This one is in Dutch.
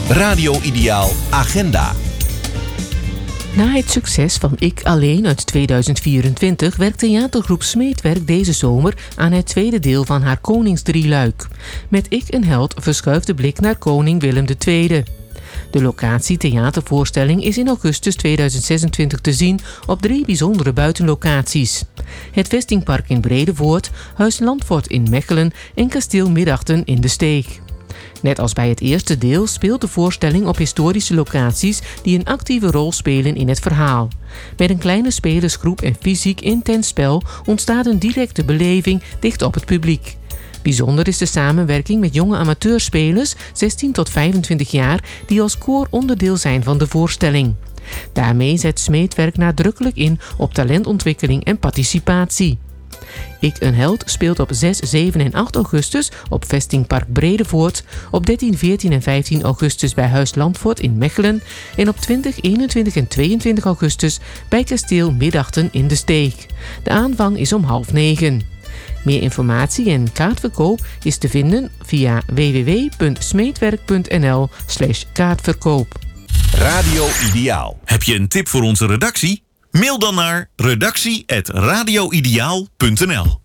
Radio Ideaal Agenda. Na het succes van Ik Alleen uit 2024 werkt theatergroep Smeetwerk deze zomer aan het tweede deel van haar Koningsdrieluik. Met Ik een Held verschuift de blik naar koning Willem II. De locatie theatervoorstelling is in augustus 2026 te zien op 3 bijzondere buitenlocaties. Het Vestingpark in Bredevoort, Huis Landvoort in Mechelen en Kasteel Middachten in de Steeg. Net als bij het eerste deel speelt de voorstelling op historische locaties die een actieve rol spelen in het verhaal. Met een kleine spelersgroep en fysiek intens spel ontstaat een directe beleving dicht op het publiek. Bijzonder is de samenwerking met jonge amateurspelers, 16 tot 25 jaar, die als koor onderdeel zijn van de voorstelling. Daarmee zet Smeetwerk nadrukkelijk in op talentontwikkeling en participatie. Ik een Held speelt op 6, 7 en 8 augustus op Vestingpark Bredevoort, op 13, 14 en 15 augustus bij Huis Landvoort in Mechelen en op 20, 21 en 22 augustus bij Kasteel Middachten in de Steeg. De aanvang is om 20:30. Meer informatie en kaartverkoop is te vinden via www.smeetwerk.nl/kaartverkoop. Radio Ideaal. Heb je een tip voor onze redactie? Mail dan naar redactie@radioideaal.nl.